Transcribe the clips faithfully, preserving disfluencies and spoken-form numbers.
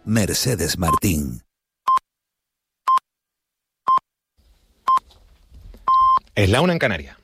Mercedes Martín. Es la una en Canarias.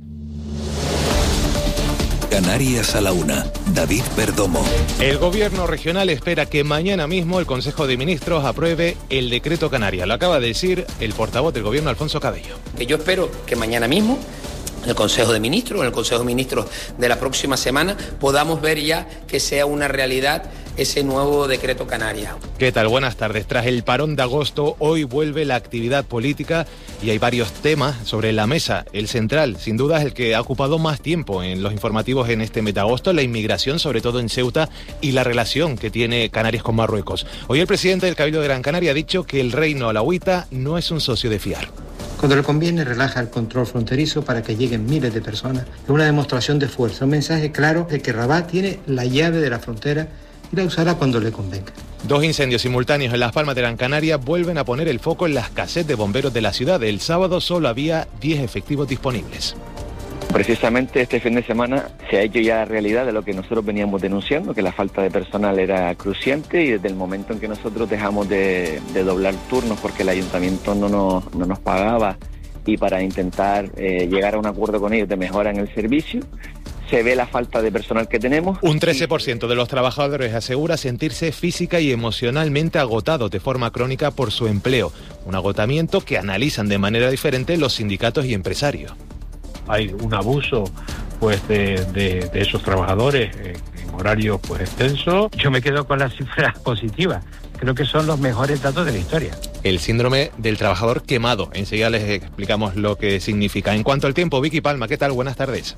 Canarias a la una. David Perdomo. El gobierno regional espera que mañana mismo el Consejo de Ministros apruebe el decreto Canarias. Lo acaba de decir el portavoz del gobierno, Alfonso Cabello. Que yo espero que mañana mismo en el Consejo de Ministros, en el Consejo de Ministros de la próxima semana, podamos ver ya que sea una realidad ese nuevo decreto Canarias. ¿Qué tal? Buenas tardes. Tras el parón de agosto, hoy vuelve la actividad política y hay varios temas sobre la mesa. El central, sin duda, es el que ha ocupado más tiempo en los informativos en este mes de agosto, la inmigración, sobre todo en Ceuta, y la relación que tiene Canarias con Marruecos. Hoy el presidente del Cabildo de Gran Canaria ha dicho que el Reino Alauita no es un socio de fiar. Cuando le conviene, relaja el control fronterizo para que lleguen miles de personas. Es una demostración de fuerza, un mensaje claro de que Rabat tiene la llave de la frontera y la usará cuando le convenga. Dos incendios simultáneos en Las Palmas de Gran Canaria vuelven a poner el foco en la escasez de bomberos de la ciudad. El sábado solo había diez efectivos disponibles. Precisamente este fin de semana se ha hecho ya realidad de lo que nosotros veníamos denunciando, que la falta de personal era cruciente, y desde el momento en que nosotros dejamos de, de doblar turnos porque el ayuntamiento no nos, no nos pagaba, y para intentar eh, llegar a un acuerdo con ellos de mejora en el servicio, se ve la falta de personal que tenemos. Un trece por ciento de los trabajadores asegura sentirse física y emocionalmente agotados de forma crónica por su empleo, un agotamiento que analizan de manera diferente los sindicatos y empresarios. Hay un abuso pues de, de, de esos trabajadores en, en horarios pues extensos. Yo me quedo con las cifras positivas. Creo que son los mejores datos de la historia. El síndrome del trabajador quemado. Enseguida les explicamos lo que significa. En cuanto al tiempo, Vicky Palma, ¿qué tal? Buenas tardes.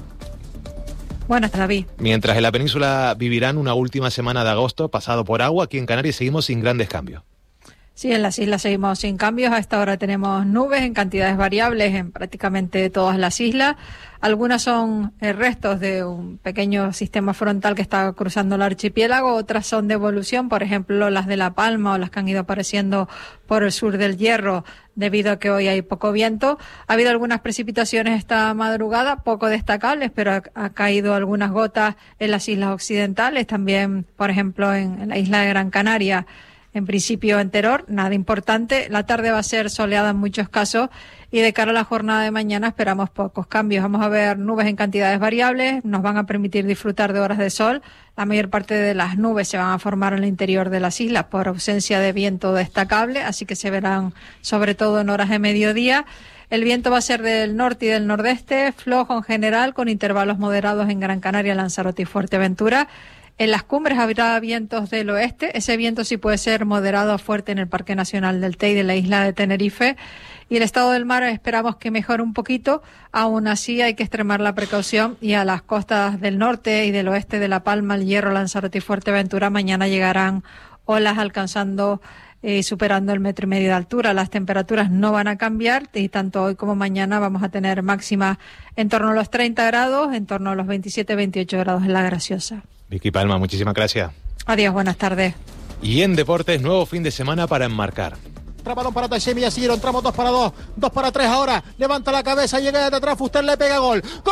Buenas tardes, David. Mientras en la península vivirán una última semana de agosto pasado por agua, aquí en Canarias seguimos sin grandes cambios. Sí, en las islas seguimos sin cambios. A esta hora tenemos nubes en cantidades variables en prácticamente todas las islas. Algunas son eh, restos de un pequeño sistema frontal que está cruzando el archipiélago, otras son de evolución, por ejemplo las de La Palma o las que han ido apareciendo por el sur del Hierro, debido a que hoy hay poco viento. Ha habido algunas precipitaciones esta madrugada, poco destacables, pero ha, ha caído algunas gotas en las islas occidentales, también, por ejemplo, en, en la isla de Gran Canaria. En principio en Teror, nada importante. La tarde va a ser soleada en muchos casos y de cara a la jornada de mañana esperamos pocos cambios. Vamos a ver nubes en cantidades variables, nos van a permitir disfrutar de horas de sol. La mayor parte de las nubes se van a formar en el interior de las islas por ausencia de viento destacable, así que se verán sobre todo en horas de mediodía. El viento va a ser del norte y del nordeste, flojo en general, con intervalos moderados en Gran Canaria, Lanzarote y Fuerteventura. En las cumbres habrá vientos del oeste. Ese viento sí puede ser moderado a fuerte en el Parque Nacional del Teide, de la isla de Tenerife. Y el estado del mar esperamos que mejore un poquito. Aún así hay que extremar la precaución, y a las costas del norte y del oeste de La Palma, El Hierro, Lanzarote y Fuerteventura mañana llegarán olas alcanzando y eh, superando el metro y medio de altura. Las temperaturas no van a cambiar y tanto hoy como mañana vamos a tener máximas en torno a los treinta grados, en torno a los veintisiete, veintiocho grados en La Graciosa. Vicky Palma, muchísimas gracias. Adiós, buenas tardes. Y en deportes, nuevo fin de semana para enmarcar. Balón para Tachemi Yasiro, entramos dos para dos, dos para tres ahora, levanta la cabeza, llega desde atrás, Fuster le pega gol. ¡Gol!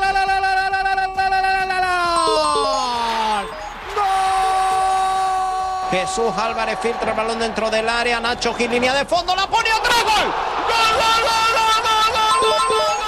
Jesús Álvarez filtra el balón dentro del área, Nacho Gil, línea de fondo, la pone atrás, gol. ¡Gol, gol, gol, gol, gol, gol, gol, gol!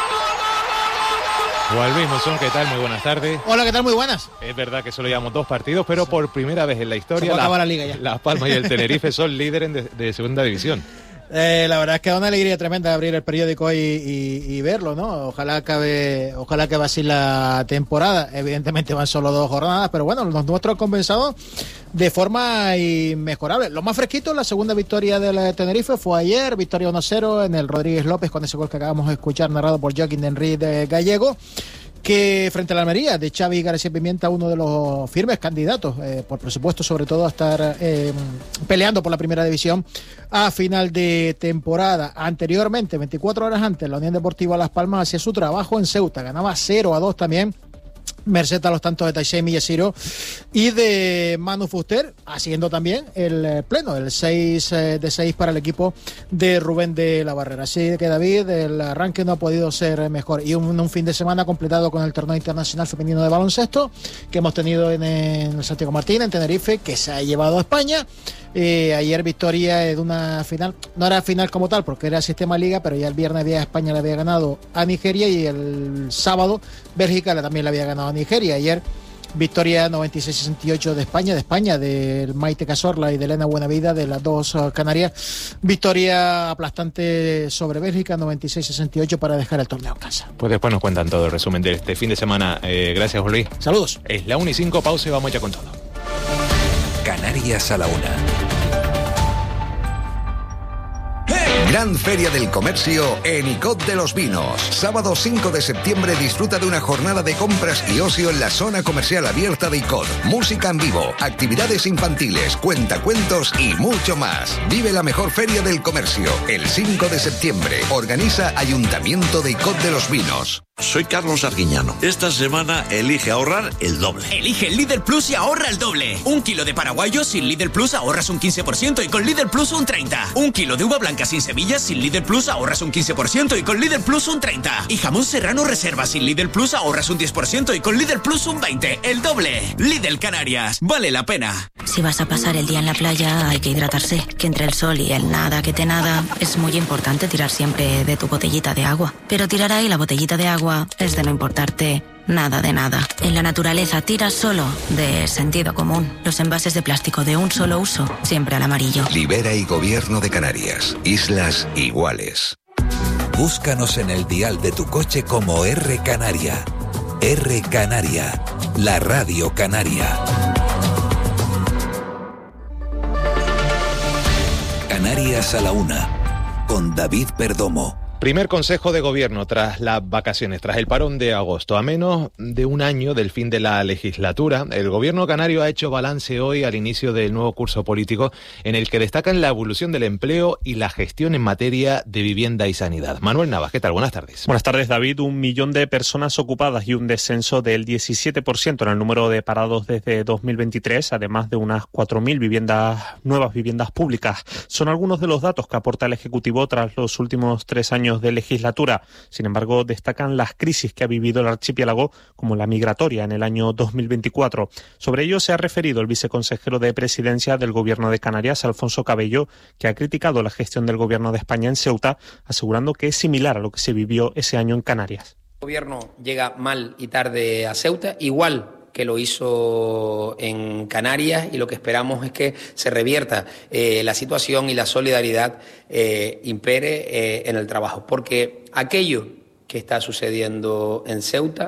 Juan Luis Mozón, ¿qué tal? Muy buenas tardes. Hola, ¿qué tal? Muy buenas. Es verdad que solo llevamos dos partidos, pero por primera vez en la historia, Se la, acaba la liga ya. Las Palmas y el Tenerife son líderes de, de segunda división. Eh, la verdad es que es una alegría tremenda abrir el periódico y, y, y verlo, ¿no? Ojalá acabe, ojalá que va así la temporada. Evidentemente van solo dos jornadas, pero bueno, los nuestros han compensado de forma inmejorable. Lo más fresquito, la segunda victoria del Tenerife fue ayer, victoria uno cero en el Rodríguez López, con ese gol que acabamos de escuchar narrado por Joaquín de Enrique Gallego, que frente a la Almería de Xavi García Pimienta, uno de los firmes candidatos, eh, por presupuesto, sobre todo a estar eh, peleando por la primera división a final de temporada. Anteriormente, veinticuatro horas antes, la Unión Deportiva Las Palmas hacía su trabajo en Ceuta, ganaba cero a dos también, merced a los tantos de Tachemi Yasiro y de Manu Fuster, haciendo también el pleno, el seis de seis para el equipo de Rubén de la Barrera. Así que, David, el arranque no ha podido ser mejor, y un, un fin de semana completado con el torneo internacional femenino de baloncesto que hemos tenido en, en Santiago Martín, en Tenerife, que se ha llevado a España, Eh, ayer victoria de una final, no era final como tal porque era sistema liga, pero ya el viernes había, España le había ganado a Nigeria y el sábado Bélgica también le había ganado a Nigeria. Ayer victoria noventa y seis sesenta y ocho de España, de España, del Maite Cazorla y de Elena Buenavida, de las dos uh, Canarias. Victoria aplastante sobre Bélgica, noventa y seis sesenta y ocho para dejar el torneo en casa. Pues después nos cuentan todo el resumen de este fin de semana. Eh, gracias, Juan Luis. Saludos. Es la una y cinco, pausa y vamos ya con todo. Canarias a la una. Gran Feria del Comercio en Icod de los Vinos. Sábado cinco de septiembre disfruta de una jornada de compras y ocio en la zona comercial abierta de Icod. Música en vivo, actividades infantiles, cuentacuentos y mucho más. Vive la mejor Feria del Comercio el cinco de septiembre. Organiza Ayuntamiento de Icod de los Vinos. Soy Carlos Arguiñano. Esta semana elige ahorrar el doble. Elige el Lidl Plus y ahorra el doble. Un kilo de paraguayos sin Lidl Plus ahorras un quince por ciento y con Lidl Plus un treinta por ciento. Un kilo de uva blanca sin semillas sin Lidl Plus ahorras un quince por ciento y con Lidl Plus un treinta por ciento. Y jamón serrano reserva sin Lidl Plus ahorras un diez por ciento y con Lidl Plus un veinte por ciento. El doble. Lidl Canarias. Vale la pena. Si vas a pasar el día en la playa hay que hidratarse. Que entre el sol y el nada que te nada es muy importante tirar siempre de tu botellita de agua. Pero tirar ahí la botellita de agua es de no importarte nada de nada. En la naturaleza tira solo de sentido común. Los envases de plástico de un solo uso, siempre al amarillo. Libera y Gobierno de Canarias. Islas iguales. Búscanos en el dial de tu coche como R Canaria. R Canaria, la radio canaria. Canarias a la una, con David Perdomo. Primer Consejo de Gobierno tras las vacaciones, tras el parón de agosto. A menos de un año del fin de la legislatura, el Gobierno canario ha hecho balance hoy al inicio del nuevo curso político en el que destacan la evolución del empleo y la gestión en materia de vivienda y sanidad. Manuel Navas, ¿qué tal? Buenas tardes. Buenas tardes, David. Un millón de personas ocupadas y un descenso del diecisiete por ciento en el número de parados desde dos mil veintitrés, además de unas cuatro mil viviendas, nuevas viviendas públicas. Son algunos de los datos que aporta el Ejecutivo tras los últimos tres años de legislatura. Sin embargo, destacan las crisis que ha vivido el archipiélago, como la migratoria en el año dos mil veinticuatro. Sobre ello se ha referido el viceconsejero de Presidencia del Gobierno de Canarias, Alfonso Cabello, que ha criticado la gestión del Gobierno de España en Ceuta, asegurando que es similar a lo que se vivió ese año en Canarias. El Gobierno llega mal y tarde a Ceuta, igual que lo hizo en Canarias, y lo que esperamos es que se revierta eh, la situación y la solidaridad eh, impere eh, en el trabajo, porque aquello que está sucediendo en Ceuta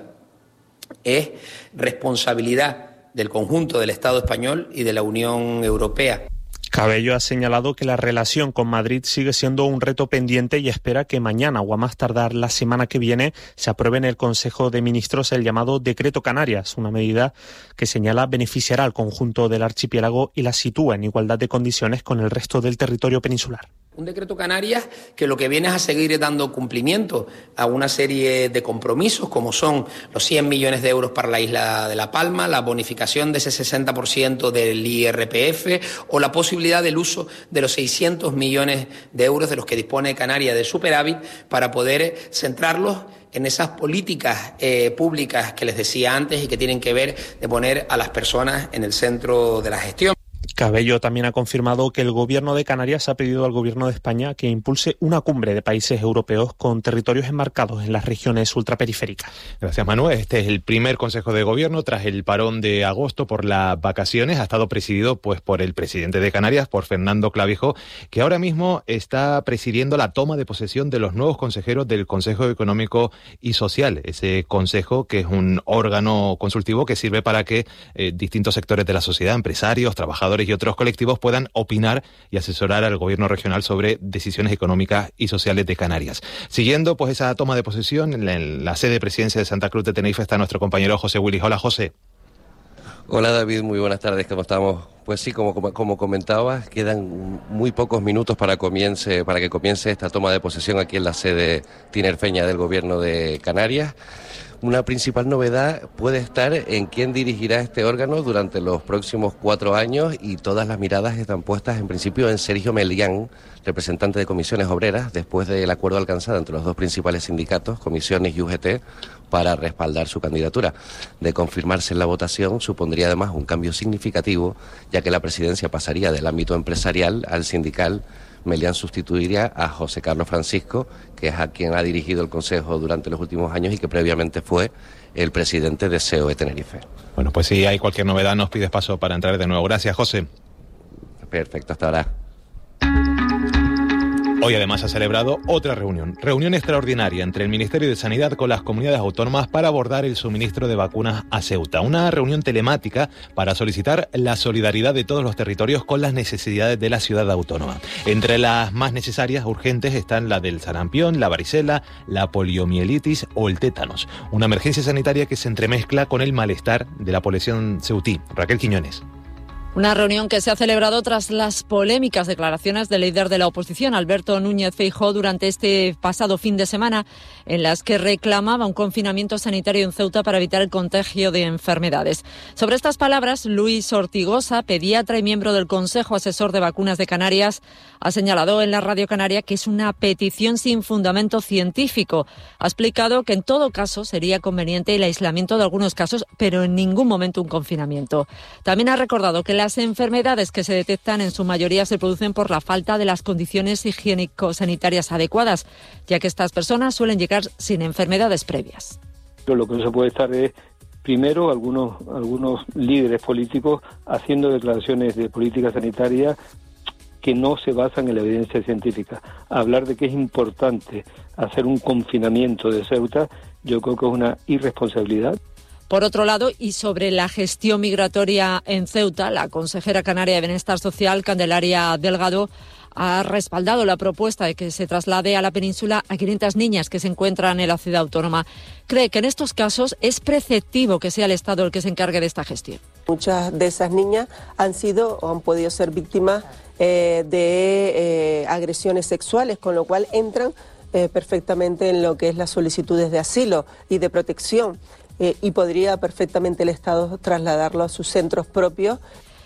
es responsabilidad del conjunto del Estado español y de la Unión Europea. Cabello ha señalado que la relación con Madrid sigue siendo un reto pendiente y espera que mañana o a más tardar la semana que viene se apruebe en el Consejo de Ministros el llamado Decreto Canarias, una medida que señala beneficiará al conjunto del archipiélago y la sitúa en igualdad de condiciones con el resto del territorio peninsular. Un decreto Canarias que lo que viene es a seguir dando cumplimiento a una serie de compromisos, como son los cien millones de euros para la isla de La Palma, la bonificación de ese sesenta por ciento del I R P F o la posibilidad del uso de los seiscientos millones de euros de los que dispone Canarias de superávit para poder centrarlos en esas políticas eh, públicas que les decía antes y que tienen que ver de poner a las personas en el centro de la gestión. Cabello también ha confirmado que el Gobierno de Canarias ha pedido al Gobierno de España que impulse una cumbre de países europeos con territorios enmarcados en las regiones ultraperiféricas. Gracias, Manuel. Este es el primer Consejo de Gobierno tras el parón de agosto por las vacaciones. Ha estado presidido pues por el presidente de Canarias, por Fernando Clavijo, que ahora mismo está presidiendo la toma de posesión de los nuevos consejeros del Consejo Económico y Social. Ese consejo que es un órgano consultivo que sirve para que eh, distintos sectores de la sociedad, empresarios, trabajadores y otros colectivos puedan opinar y asesorar al gobierno regional sobre decisiones económicas y sociales de Canarias. Siguiendo pues esa toma de posesión, en la, en la sede de presidencia de Santa Cruz de Tenerife está nuestro compañero José Willis. Hola, José. Hola, David, muy buenas tardes, ¿cómo estamos? Pues sí, como, como, como comentabas, quedan muy pocos minutos para, comience, para que comience esta toma de posesión aquí en la sede tinerfeña del gobierno de Canarias. una principal novedad puede estar en quién dirigirá este órgano durante los próximos cuatro años y todas las miradas están puestas en principio en Sergio Melián, representante de Comisiones Obreras, después del acuerdo alcanzado entre los dos principales sindicatos, Comisiones y U G T, para respaldar su candidatura. De confirmarse en la votación, supondría además un cambio significativo, ya que la presidencia pasaría del ámbito empresarial al sindical. Melián sustituiría a José Carlos Francisco, que es a quien ha dirigido el Consejo durante los últimos años y que previamente fue el presidente de C E O E Tenerife. Bueno, pues si hay cualquier novedad nos pides paso para entrar de nuevo. Gracias, José. Perfecto, hasta ahora. Hoy además ha celebrado otra reunión, reunión extraordinaria entre el Ministerio de Sanidad con las comunidades autónomas para abordar el suministro de vacunas a Ceuta. Una reunión telemática para solicitar la solidaridad de todos los territorios con las necesidades de la ciudad autónoma. Entre las más necesarias, urgentes, están la del sarampión, la varicela, la poliomielitis o el tétanos. Una emergencia sanitaria que se entremezcla con el malestar de la población ceutí. Raquel Quiñones. Una reunión que se ha celebrado tras las polémicas declaraciones del líder de la oposición, Alberto Núñez Feijóo, durante este pasado fin de semana, en las que reclamaba un confinamiento sanitario en Ceuta para evitar el contagio de enfermedades. Sobre estas palabras, Luis Ortigosa, pediatra y miembro del Consejo Asesor de Vacunas de Canarias, ha señalado en la Radio Canaria que es una petición sin fundamento científico. Ha explicado que en todo caso sería conveniente el aislamiento de algunos casos, pero en ningún momento un confinamiento. También ha recordado que la Las enfermedades que se detectan en su mayoría se producen por la falta de las condiciones higiénico-sanitarias adecuadas, ya que estas personas suelen llegar sin enfermedades previas. Lo que no se puede estar es, primero, algunos, algunos líderes políticos haciendo declaraciones de política sanitaria que no se basan en la evidencia científica. Hablar de que es importante hacer un confinamiento de Ceuta, yo creo que es una irresponsabilidad. Por otro lado, y sobre la gestión migratoria en Ceuta, la consejera canaria de Bienestar Social, Candelaria Delgado, ha respaldado la propuesta de que se traslade a la península a quinientas niñas que se encuentran en la ciudad autónoma. Cree que en estos casos es preceptivo que sea el Estado el que se encargue de esta gestión. Muchas de esas niñas han sido o han podido ser víctimas eh, de eh, agresiones sexuales, con lo cual entran eh, perfectamente en lo que es las solicitudes de asilo y de protección. Eh, y podría perfectamente el Estado trasladarlo a sus centros propios.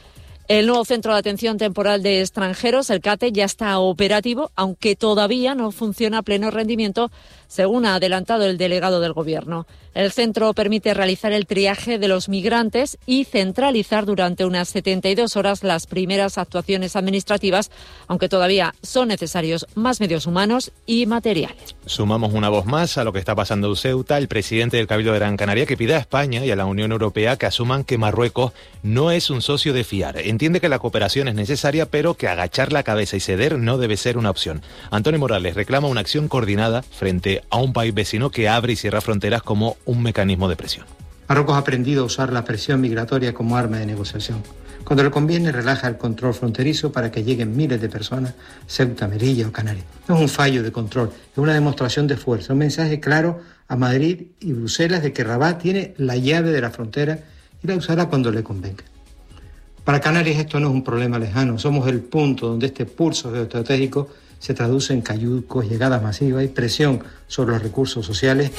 El nuevo Centro de Atención Temporal de Extranjeros, el CATE, ya está operativo, aunque todavía no funciona a pleno rendimiento, según ha adelantado el delegado del Gobierno. El centro permite realizar el triaje de los migrantes y centralizar durante unas setenta y dos horas las primeras actuaciones administrativas, aunque todavía son necesarios más medios humanos y materiales. Sumamos una voz más a lo que está pasando en Ceuta. El presidente del Cabildo de Gran Canaria que pide a España y a la Unión Europea que asuman que Marruecos no es un socio de fiar. Entiende que la cooperación es necesaria, pero que agachar la cabeza y ceder no debe ser una opción. Antonio Morales reclama una acción coordinada frente a un país vecino que abre y cierra fronteras como un mecanismo de presión. Marruecos ha aprendido a usar la presión migratoria como arma de negociación. Cuando le conviene, relaja el control fronterizo para que lleguen miles de personas a Ceuta, Melilla o Canarias. No es un fallo de control, es una demostración de fuerza, un mensaje claro a Madrid y Bruselas de que Rabat tiene la llave de la frontera y la usará cuando le convenga. Para Canarias esto no es un problema lejano, somos el punto donde este pulso geoestratégico se traduce en cayucos, llegadas masivas y presión sobre los recursos sociales.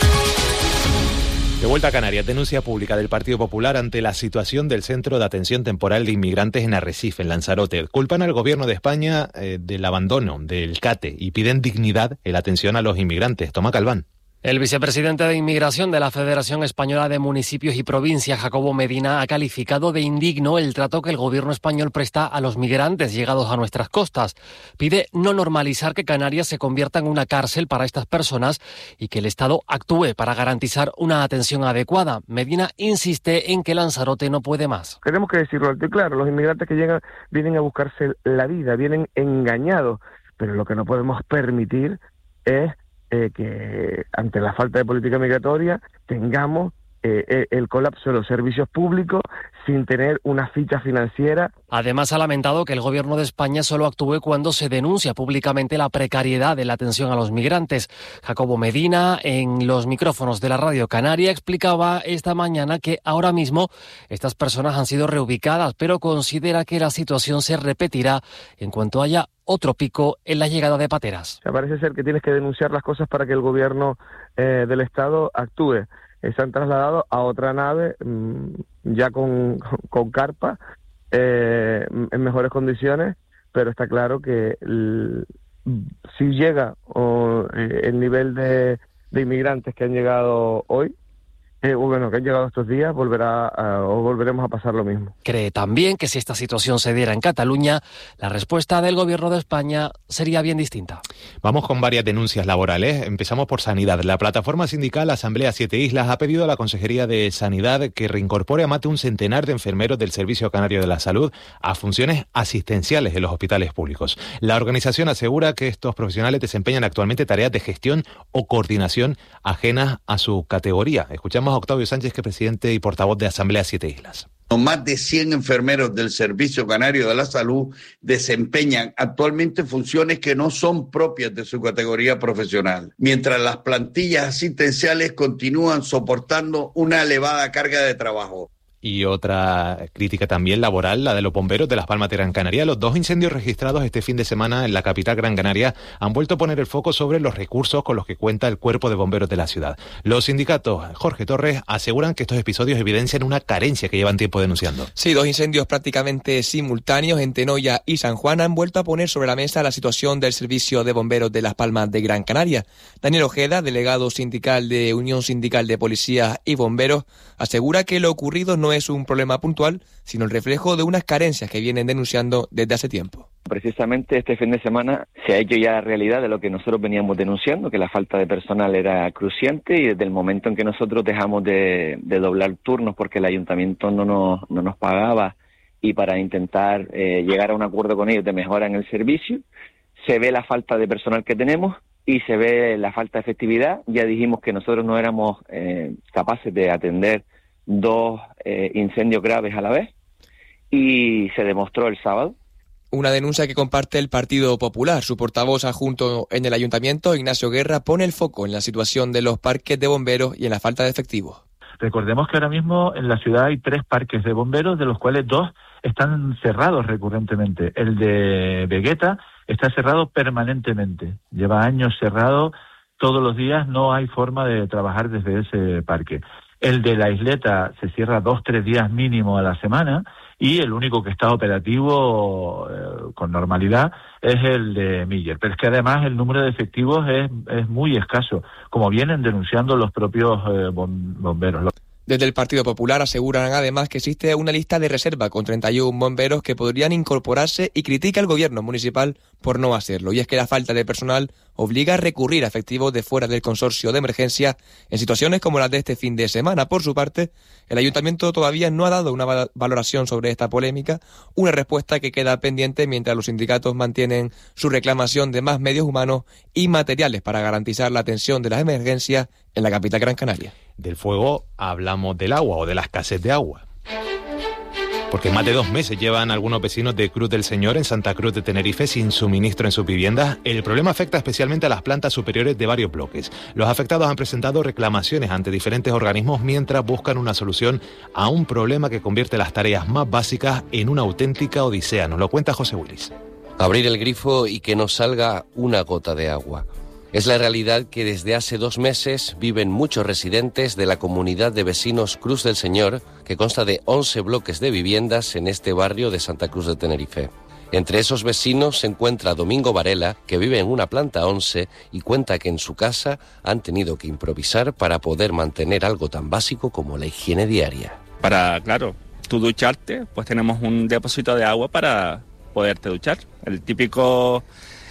De vuelta a Canarias, denuncia pública del Partido Popular ante la situación del Centro de Atención Temporal de Inmigrantes en Arrecife, en Lanzarote. Culpan al Gobierno de España eh, del abandono del CATE y piden dignidad en la atención a los inmigrantes. Toma Calván. El vicepresidente de Inmigración de la Federación Española de Municipios y Provincias, Jacobo Medina, ha calificado de indigno el trato que el gobierno español presta a los migrantes llegados a nuestras costas. Pide no normalizar que Canarias se convierta en una cárcel para estas personas y que el Estado actúe para garantizar una atención adecuada. Medina insiste en que Lanzarote no puede más. Tenemos que decirlo alto y claro, los inmigrantes que llegan vienen a buscarse la vida, vienen engañados, pero lo que no podemos permitir es Eh, que ante la falta de política migratoria tengamos eh, el colapso de los servicios públicos sin tener una ficha financiera. Además, ha lamentado que el Gobierno de España solo actúe cuando se denuncia públicamente la precariedad de la atención a los migrantes. Jacobo Medina, en los micrófonos de la Radio Canaria, explicaba esta mañana que ahora mismo estas personas han sido reubicadas, pero considera que la situación se repetirá en cuanto haya otro pico en la llegada de pateras. O sea, parece ser que tienes que denunciar las cosas para que el Gobierno eh, del Estado actúe. eh, se han trasladado a otra nave mmm, ya con, con carpa, eh, en mejores condiciones, pero está claro que el, si llega o, eh, el nivel de, de inmigrantes que han llegado hoy, Eh, bueno, que han llegado estos días, volverá a, o volveremos a pasar lo mismo. Cree también que si esta situación se diera en Cataluña, la respuesta del Gobierno de España sería bien distinta. Vamos con varias denuncias laborales. Empezamos por sanidad. La plataforma sindical Asamblea Siete Islas ha pedido a la Consejería de Sanidad que reincorpore a más de un centenar de enfermeros del Servicio Canario de la Salud a funciones asistenciales en los hospitales públicos. La organización asegura que estos profesionales desempeñan actualmente tareas de gestión o coordinación ajenas a su categoría. Escuchamos a Octavio Sánchez, que es presidente y portavoz de Asamblea Siete Islas. Más de cien enfermeros del Servicio Canario de la Salud desempeñan actualmente funciones que no son propias de su categoría profesional, mientras las plantillas asistenciales continúan soportando una elevada carga de trabajo. Y otra crítica también laboral, la de los bomberos de Las Palmas de Gran Canaria. Los dos incendios registrados este fin de semana en la capital Gran Canaria han vuelto a poner el foco sobre los recursos con los que cuenta el Cuerpo de Bomberos de la ciudad. Los sindicatos Jorge Torres aseguran que estos episodios evidencian una carencia que llevan tiempo denunciando. Sí, dos incendios prácticamente simultáneos en Tenoya y San Juan han vuelto a poner sobre la mesa la situación del Servicio de Bomberos de Las Palmas de Gran Canaria. Daniel Ojeda, delegado sindical de Unión Sindical de Policías y Bomberos, asegura que lo ocurrido no es un problema puntual, sino el reflejo de unas carencias que vienen denunciando desde hace tiempo. Precisamente este fin de semana se ha hecho ya realidad de lo que nosotros veníamos denunciando, que la falta de personal era cruciente, y desde el momento en que nosotros dejamos de, de doblar turnos porque el ayuntamiento no nos, no nos pagaba, y para intentar eh, llegar a un acuerdo con ellos de mejora en el servicio, se ve la falta de personal que tenemos y se ve la falta de efectividad. Ya dijimos que nosotros no éramos eh, capaces de atender dos eh, incendios graves a la vez, y se demostró el sábado. Una denuncia que comparte el Partido Popular. Su portavoz adjunto en el ayuntamiento, Ignacio Guerra, pone el foco en la situación de los parques de bomberos y en la falta de efectivos. Recordemos que ahora mismo en la ciudad hay tres parques de bomberos, de los cuales dos están cerrados recurrentemente. El de Vegueta está cerrado permanentemente, lleva años cerrado, todos los días no hay forma de trabajar desde ese parque. El de la Isleta se cierra dos, tres días mínimo a la semana, y el único que está operativo eh, con normalidad es el de Miller. Pero es que además el número de efectivos es, es muy escaso, como vienen denunciando los propios eh, bomberos. Desde el Partido Popular aseguran además que existe una lista de reserva con treinta y uno bomberos que podrían incorporarse, y critica al gobierno municipal por no hacerlo. Y es que la falta de personal obliga a recurrir a efectivos de fuera del consorcio de emergencia en situaciones como las de este fin de semana. Por su parte, el ayuntamiento todavía no ha dado una valoración sobre esta polémica, una respuesta que queda pendiente mientras los sindicatos mantienen su reclamación de más medios humanos y materiales para garantizar la atención de las emergencias en la capital Gran Canaria. Del fuego hablamos del agua, o de la escasez de agua. Porque más de dos meses llevan algunos vecinos de Cruz del Señor en Santa Cruz de Tenerife sin suministro en sus viviendas. El problema afecta especialmente a las plantas superiores de varios bloques. Los afectados han presentado reclamaciones ante diferentes organismos mientras buscan una solución a un problema que convierte las tareas más básicas en una auténtica odisea. Nos lo cuenta José Willis. Abrir el grifo y que no salga una gota de agua. Es la realidad que desde hace dos meses viven muchos residentes de la comunidad de vecinos Cruz del Señor, que consta de once bloques de viviendas en este barrio de Santa Cruz de Tenerife. Entre esos vecinos se encuentra Domingo Varela, que vive en una planta once y cuenta que en su casa han tenido que improvisar para poder mantener algo tan básico como la higiene diaria. Para, claro, tú ducharte, pues tenemos un depósito de agua para poderte duchar. El típico...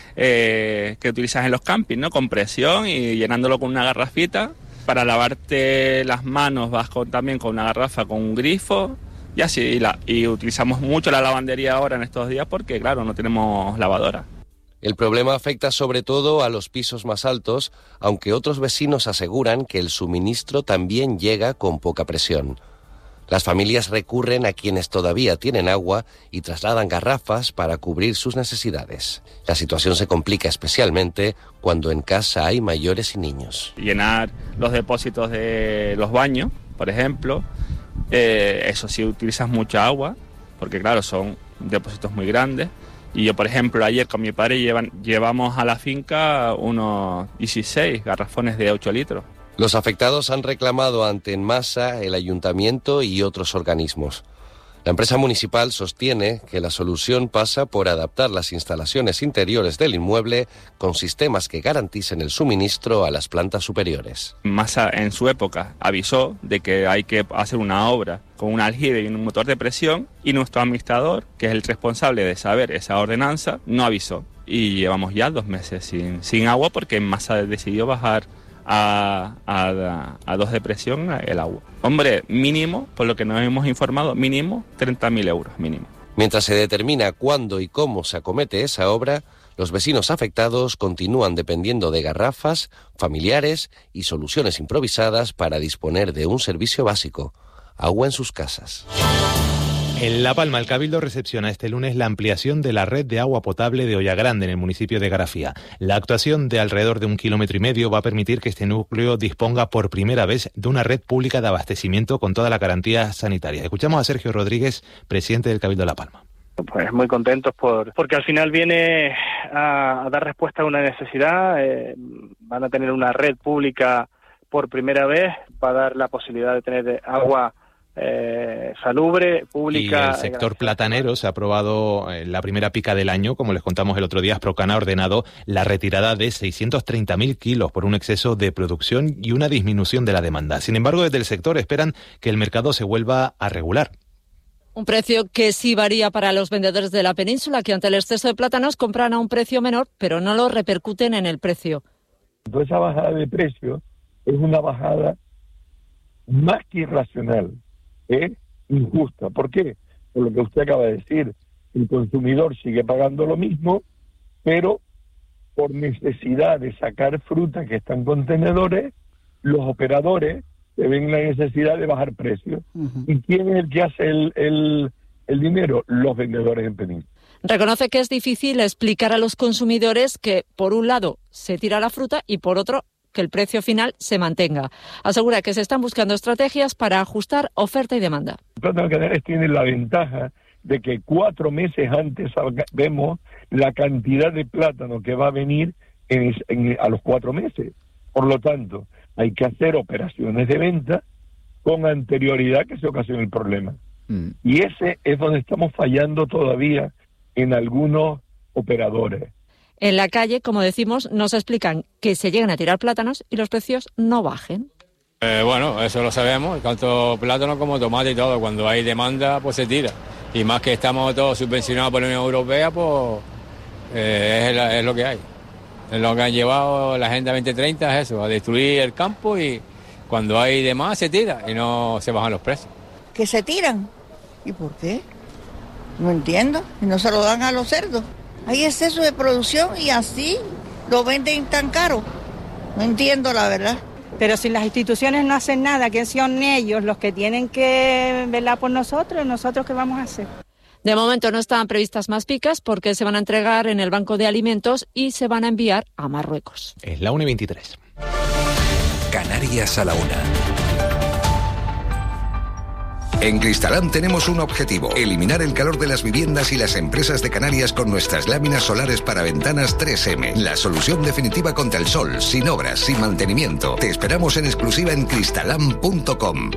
Eh, que utilizas en los campings, ¿no? Con presión y llenándolo con una garrafita. Para lavarte las manos vas con, también con una garrafa con un grifo, y así. Y, la, y utilizamos mucho la lavandería ahora en estos días porque, claro, no tenemos lavadora. El problema afecta sobre todo a los pisos más altos, aunque otros vecinos aseguran que el suministro también llega con poca presión. Las familias recurren a quienes todavía tienen agua y trasladan garrafas para cubrir sus necesidades. La situación se complica especialmente cuando en casa hay mayores y niños. Llenar los depósitos de los baños, por ejemplo, eh, eso sí utilizas mucha agua, porque claro, son depósitos muy grandes. Y yo, por ejemplo, ayer con mi padre llevan, llevamos a la finca unos dieciséis garrafones de ocho litros. Los afectados han reclamado ante Enmasa, el ayuntamiento y otros organismos. La empresa municipal sostiene que la solución pasa por adaptar las instalaciones interiores del inmueble con sistemas que garanticen el suministro a las plantas superiores. Enmasa en su época avisó de que hay que hacer una obra con un aljibe y un motor de presión, y nuestro administrador, que es el responsable de saber esa ordenanza, no avisó. Y llevamos ya dos meses sin, sin agua porque Enmasa decidió bajar A, a, a dos de presión el agua. Hombre, mínimo, por lo que nos hemos informado, mínimo treinta mil euros, mínimo. Mientras se determina cuándo y cómo se acomete esa obra, los vecinos afectados continúan dependiendo de garrafas, familiares y soluciones improvisadas para disponer de un servicio básico, agua en sus casas. En La Palma, el Cabildo recepciona este lunes la ampliación de la red de agua potable de Ollagrande, en el municipio de Garafía. La actuación de alrededor de un kilómetro y medio va a permitir que este núcleo disponga por primera vez de una red pública de abastecimiento con todas las garantías sanitarias. Escuchamos a Sergio Rodríguez, presidente del Cabildo de La Palma. Pues muy contentos por porque al final viene a, a dar respuesta a una necesidad. Eh, van a tener una red pública por primera vez, va a dar la posibilidad de tener agua Eh, salubre, pública. Y el sector platanero se ha aprobado eh, la primera pica del año, como les contamos el otro día. Asprocana ha ordenado la retirada de seiscientos treinta mil kilos por un exceso de producción y una disminución de la demanda. Sin embargo, desde el sector esperan que el mercado se vuelva a regular. Un precio que sí varía para los vendedores de la península, que ante el exceso de plátanos compran a un precio menor, pero no lo repercuten en el precio. Entonces, esa bajada de precio es una bajada más que irracional. Es injusta. ¿Por qué? Por lo que usted acaba de decir. El consumidor sigue pagando lo mismo, pero por necesidad de sacar fruta que está en contenedores, los operadores ven la necesidad de bajar precios. Uh-huh. ¿Y quién es el que hace el, el, el dinero? Los vendedores en península. Reconoce que es difícil explicar a los consumidores que, por un lado, se tira la fruta y, por otro, que el precio final se mantenga. Asegura que se están buscando estrategias para ajustar oferta y demanda. El plátano canario tiene la ventaja de que cuatro meses antes vemos la cantidad de plátano que va a venir en, en, a los cuatro meses. Por lo tanto, hay que hacer operaciones de venta con anterioridad que se ocasione el problema. Mm. Y ese es donde estamos fallando todavía en algunos operadores. En la calle, como decimos, nos explican que se llegan a tirar plátanos y los precios no bajen. Eh, bueno, eso lo sabemos, tanto plátano como tomate y todo. Cuando hay demanda, pues se tira. Y más que estamos todos subvencionados por la Unión Europea, pues eh, es, es lo que hay. Es lo que han llevado la Agenda veinte treinta, es eso, a destruir el campo, y cuando hay demanda se tira y no se bajan los precios. ¿Que se tiran? ¿Y por qué? No entiendo. Y no se lo dan a los cerdos. Hay exceso de producción y así lo venden tan caro. No entiendo la verdad. Pero si las instituciones no hacen nada, que son ellos los que tienen que velar por nosotros, ¿nosotros qué vamos a hacer? De momento no están previstas más picas porque se van a entregar en el Banco de Alimentos y se van a enviar a Marruecos. Es la una y veintitrés. Canarias a la una. En Cristalam tenemos un objetivo: eliminar el calor de las viviendas y las empresas de Canarias con nuestras láminas solares para ventanas tres eme. La solución definitiva contra el sol, sin obras, sin mantenimiento. Te esperamos en exclusiva en cristalam punto com.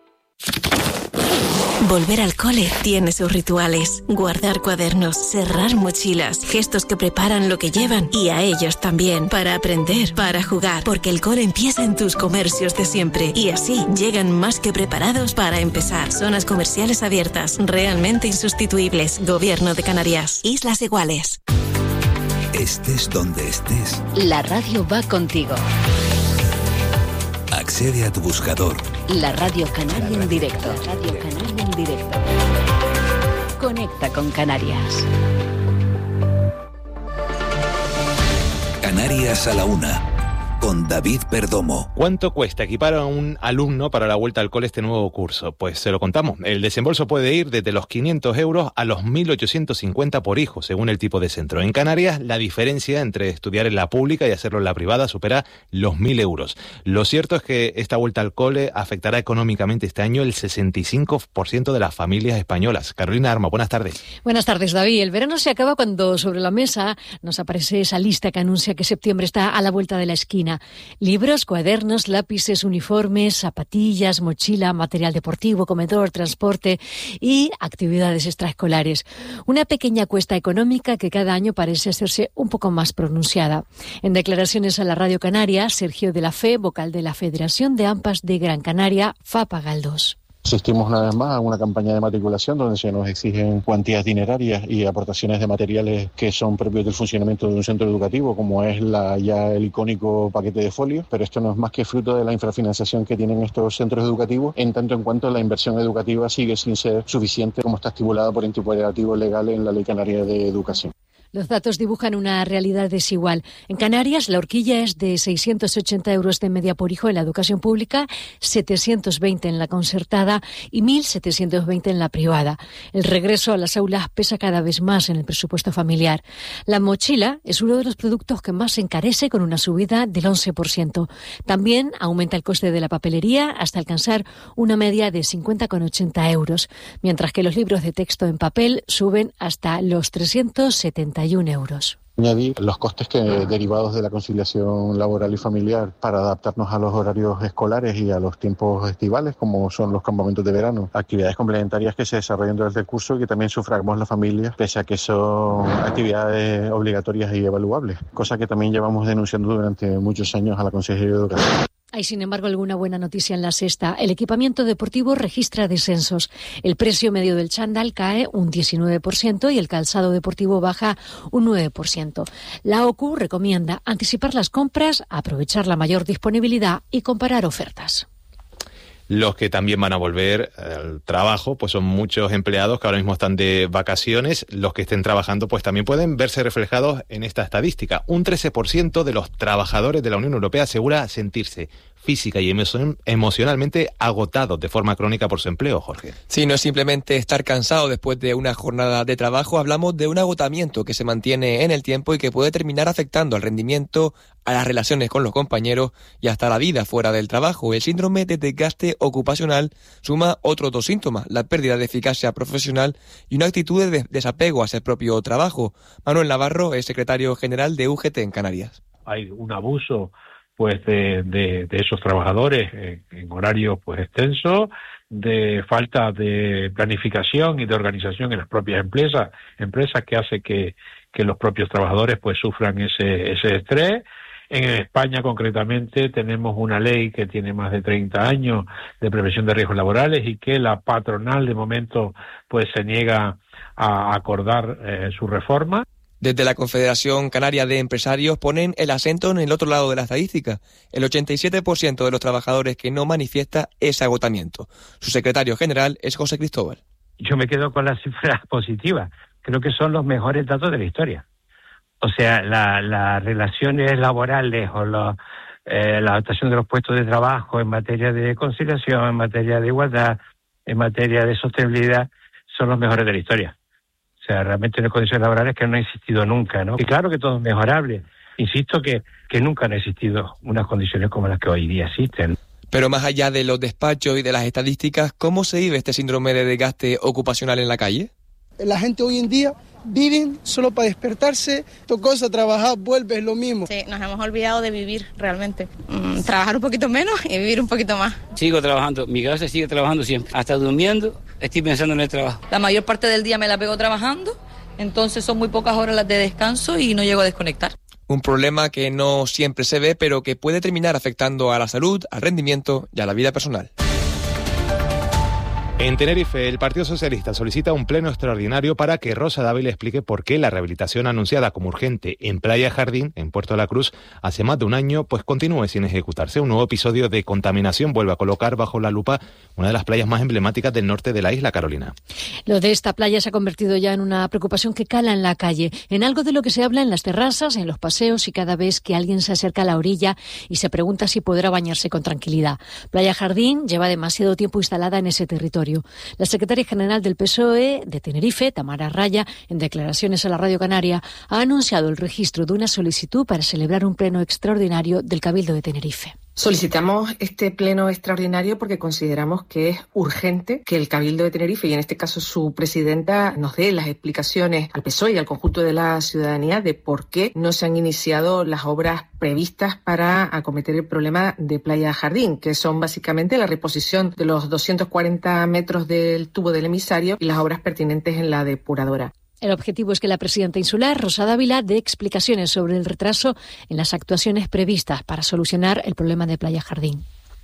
Volver al cole tiene sus rituales. Guardar cuadernos, cerrar mochilas, gestos que preparan lo que llevan, y a ellos también, para aprender, para jugar, porque el cole empieza en tus comercios de siempre, y así llegan más que preparados para empezar. Zonas comerciales abiertas, realmente insustituibles. Gobierno de Canarias. Islas Iguales. Estés donde estés, la radio va contigo. Accede a tu buscador. La Radio Canaria en directo. La Radio Canaria en directo. Conecta con Canarias. Canarias a la una. Con David Perdomo. ¿Cuánto cuesta equipar a un alumno para la vuelta al cole este nuevo curso? Pues se lo contamos. El desembolso puede ir desde los quinientos euros a los mil ochocientos cincuenta por hijo, según el tipo de centro. En Canarias, la diferencia entre estudiar en la pública y hacerlo en la privada supera los mil euros. Lo cierto es que esta vuelta al cole afectará económicamente este año el sesenta y cinco por ciento de las familias españolas. Carolina Arma, buenas tardes. Buenas tardes, David. El verano se acaba cuando sobre la mesa nos aparece esa lista que anuncia que septiembre está a la vuelta de la esquina. Carolina. Libros, cuadernos, lápices, uniformes, zapatillas, mochila, material deportivo, comedor, transporte y actividades extraescolares. Una pequeña cuesta económica que cada año parece hacerse un poco más pronunciada. En declaraciones a la Radio Canaria, Sergio de la Fe, vocal de la Federación de AMPAs de Gran Canaria, FAPA Galdós. Asistimos una vez más a una campaña de matriculación donde se nos exigen cuantías dinerarias y aportaciones de materiales que son propios del funcionamiento de un centro educativo, como es la ya el icónico paquete de folios, pero esto no es más que fruto de la infrafinanciación que tienen estos centros educativos, en tanto en cuanto la inversión educativa sigue sin ser suficiente como está estipulada por imperativo legal en la Ley Canaria de Educación. Los datos dibujan una realidad desigual. En Canarias, la horquilla es de seiscientos ochenta euros de media por hijo en la educación pública, setecientos veinte en la concertada y mil setecientos veinte en la privada. El regreso a las aulas pesa cada vez más en el presupuesto familiar. La mochila es uno de los productos que más se encarece, con una subida del once por ciento. También aumenta el coste de la papelería hasta alcanzar una media de cincuenta coma ochenta euros, mientras que los libros de texto en papel suben hasta los trescientos setenta y un euros. Añadir los costes que derivados de la conciliación laboral y familiar para adaptarnos a los horarios escolares y a los tiempos estivales, como son los campamentos de verano, actividades complementarias que se desarrollan durante el curso y que también sufragamos las familias, pese a que son actividades obligatorias y evaluables, cosa que también llevamos denunciando durante muchos años a la Consejería de Educación. Hay, sin embargo, alguna buena noticia en la sexta. El equipamiento deportivo registra descensos. El precio medio del chándal cae un diecinueve por ciento y el calzado deportivo baja un nueve por ciento. La O C U recomienda anticipar las compras, aprovechar la mayor disponibilidad y comparar ofertas. Los que también van a volver al trabajo, pues son muchos empleados que ahora mismo están de vacaciones. Los que estén trabajando, pues también pueden verse reflejados en esta estadística. Un trece por ciento de los trabajadores de la Unión Europea asegura sentirse física y emocionalmente agotados de forma crónica por su empleo, Jorge. Sí, no es simplemente estar cansado después de una jornada de trabajo, hablamos de un agotamiento que se mantiene en el tiempo y que puede terminar afectando al rendimiento, a las relaciones con los compañeros y hasta la vida fuera del trabajo. El síndrome de desgaste ocupacional suma otros dos síntomas: la pérdida de eficacia profesional y una actitud de desapego hacia el propio trabajo. Manuel Navarro es secretario general de U G T en Canarias. Hay un abuso pues de, de, de esos trabajadores en, en horarios pues extensos, de falta de planificación y de organización en las propias empresas, empresas que hace que, que los propios trabajadores pues sufran ese, ese estrés. En España, concretamente, tenemos una ley que tiene más de treinta años de prevención de riesgos laborales y que la patronal, de momento, pues se niega a acordar eh, su reforma. Desde la Confederación Canaria de Empresarios ponen el acento en el otro lado de la estadística. El ochenta y siete por ciento de los trabajadores que no manifiesta ese agotamiento. Su secretario general es José Cristóbal. Yo me quedo con las cifras positivas. Creo que son los mejores datos de la historia. O sea, la, las relaciones laborales o la, eh, la adaptación de los puestos de trabajo en materia de conciliación, en materia de igualdad, en materia de sostenibilidad, son los mejores de la historia. O sea, realmente unas condiciones laborales que no han existido nunca, ¿no? Y claro que todo es mejorable. Insisto que, que nunca han existido unas condiciones como las que hoy día existen. Pero más allá de los despachos y de las estadísticas, ¿cómo se vive este síndrome de desgaste ocupacional en la calle? La gente hoy en día viven solo para despertarse, tocas a trabajar, vuelves lo mismo. Sí, nos hemos olvidado de vivir realmente. Mm, trabajar un poquito menos y vivir un poquito más. Sigo trabajando, mi cabeza sigue trabajando siempre. Hasta durmiendo estoy pensando en el trabajo. La mayor parte del día me la pego trabajando, entonces son muy pocas horas las de descanso y no llego a desconectar. Un problema que no siempre se ve, pero que puede terminar afectando a la salud, al rendimiento y a la vida personal. En Tenerife, el Partido Socialista solicita un pleno extraordinario para que Rosa Dávila explique por qué la rehabilitación anunciada como urgente en Playa Jardín, en Puerto de la Cruz, hace más de un año, pues continúe sin ejecutarse. Un nuevo episodio de contaminación vuelve a colocar bajo la lupa una de las playas más emblemáticas del norte de la isla, Carolina. Lo de esta playa se ha convertido ya en una preocupación que cala en la calle, en algo de lo que se habla en las terrazas, en los paseos y cada vez que alguien se acerca a la orilla y se pregunta si podrá bañarse con tranquilidad. Playa Jardín lleva demasiado tiempo instalada en ese territorio. La secretaria general del P S O E de Tenerife, Tamara Raya, en declaraciones a la Radio Canaria, ha anunciado el registro de una solicitud para celebrar un pleno extraordinario del Cabildo de Tenerife. Solicitamos este pleno extraordinario porque consideramos que es urgente que el Cabildo de Tenerife, y en este caso su presidenta, nos dé las explicaciones al P S O E y al conjunto de la ciudadanía de por qué no se han iniciado las obras previstas para acometer el problema de Playa Jardín, que son básicamente la reposición de los doscientos cuarenta metros del tubo del emisario y las obras pertinentes en la depuradora. El objetivo es que la presidenta insular, Rosa Dávila, dé explicaciones sobre el retraso en las actuaciones previstas para solucionar el problema de Playa Jardín.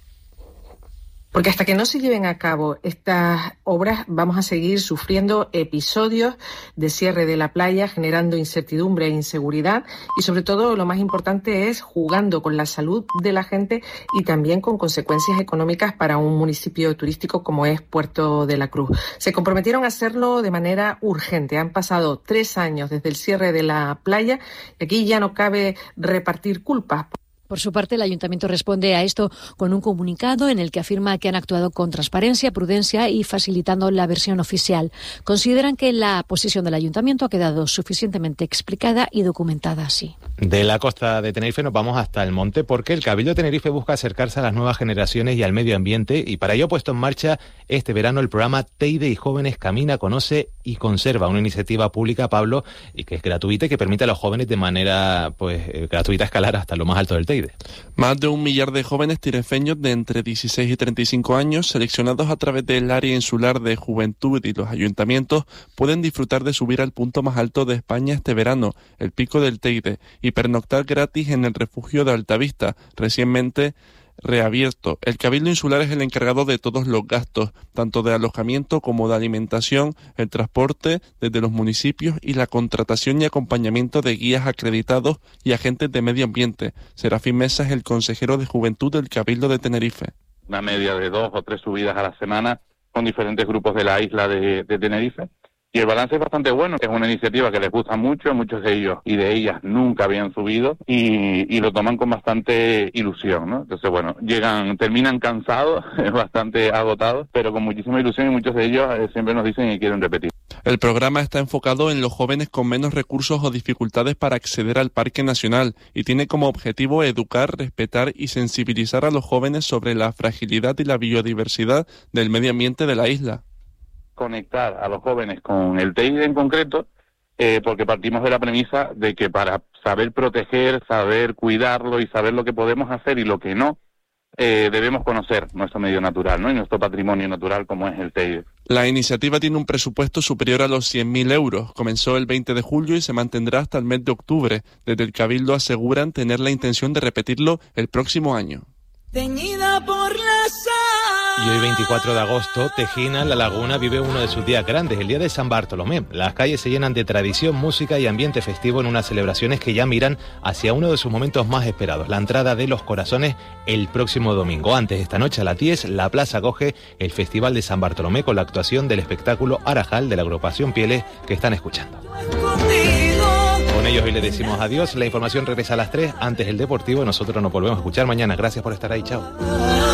Porque hasta que no se lleven a cabo estas obras vamos a seguir sufriendo episodios de cierre de la playa, generando incertidumbre e inseguridad y sobre todo lo más importante es jugando con la salud de la gente y también con consecuencias económicas para un municipio turístico como es Puerto de la Cruz. Se comprometieron a hacerlo de manera urgente. Han pasado tres años desde el cierre de la playa y aquí ya no cabe repartir culpas. Por su parte, el Ayuntamiento responde a esto con un comunicado en el que afirma que han actuado con transparencia, prudencia y facilitando la versión oficial. Consideran que la posición del Ayuntamiento ha quedado suficientemente explicada y documentada así. De la costa de Tenerife nos vamos hasta el monte porque el Cabildo de Tenerife busca acercarse a las nuevas generaciones y al medio ambiente y para ello ha puesto en marcha este verano el programa Teide y Jóvenes Camina, Conoce y Conserva, una iniciativa pública, Pablo, y que es gratuita y que permite a los jóvenes de manera pues gratuita escalar hasta lo más alto del Teide. Más de un millar de jóvenes tirefeños de entre dieciséis y treinta y cinco años, seleccionados a través del área insular de juventud y los ayuntamientos, pueden disfrutar de subir al punto más alto de España este verano, el Pico del Teide, y pernoctar gratis en el refugio de Altavista, recientemente reabierto. El Cabildo Insular es el encargado de todos los gastos, tanto de alojamiento como de alimentación, el transporte desde los municipios y la contratación y acompañamiento de guías acreditados y agentes de medio ambiente. Serafín Mesa es el consejero de Juventud del Cabildo de Tenerife. Una media de dos o tres subidas a la semana con diferentes grupos de la isla de, de Tenerife. Y el balance es bastante bueno, es una iniciativa que les gusta mucho, muchos de ellos y de ellas nunca habían subido y, y lo toman con bastante ilusión, ¿no? Entonces, bueno, llegan, terminan cansados, bastante agotados, pero con muchísima ilusión y muchos de ellos eh, siempre nos dicen que quieren repetir. El programa está enfocado en los jóvenes con menos recursos o dificultades para acceder al Parque Nacional y tiene como objetivo educar, respetar y sensibilizar a los jóvenes sobre la fragilidad y la biodiversidad del medio ambiente de la isla. Conectar a los jóvenes con el Teide en concreto, eh, porque partimos de la premisa de que para saber proteger, saber cuidarlo y saber lo que podemos hacer y lo que no, eh, debemos conocer nuestro medio natural, ¿no? Y nuestro patrimonio natural como es el Teide. La iniciativa tiene un presupuesto superior a los cien mil euros. Comenzó el veinte de julio y se mantendrá hasta el mes de octubre. Desde el Cabildo aseguran tener la intención de repetirlo el próximo año. Teñida por la sal. Y hoy veinticuatro de agosto, Tejina, La Laguna, vive uno de sus días grandes, el día de San Bartolomé. Las calles se llenan de tradición, música y ambiente festivo en unas celebraciones que ya miran hacia uno de sus momentos más esperados, la entrada de los corazones el próximo domingo. Antes, esta noche a las diez, la plaza acoge el Festival de San Bartolomé con la actuación del espectáculo Arajal de la agrupación Pieles que están escuchando. Con ellos hoy les decimos adiós. La información regresa a las tres, antes el deportivo y nosotros nos volvemos a escuchar mañana. Gracias por estar ahí, chao.